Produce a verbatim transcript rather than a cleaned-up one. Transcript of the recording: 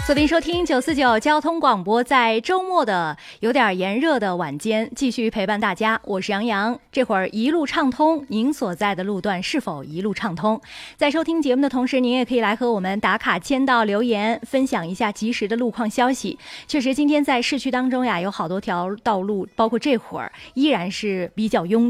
锁定收听九四九交通广播，在周末的有点炎热的晚间，继续陪伴大家。我是杨洋，这会儿一路畅通，您所在的路段是否一路畅通？在收听节目的同时，您也可以来和我们打卡签到留言，分享一下及时的路况消息。确实，今天在市区当中呀，有好多条道路，包括这会儿依然是比较拥